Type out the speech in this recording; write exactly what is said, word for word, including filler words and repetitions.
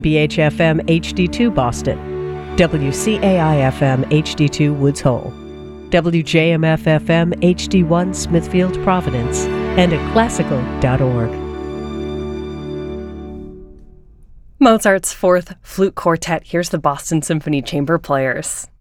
B H F M H D two Boston, W C A I F M H D two Woods Hole, W J M F F M H D one Smithfield Providence, and at classical dot org. Mozart's Fourth Flute Quartet. Here's the Boston Symphony Chamber Players.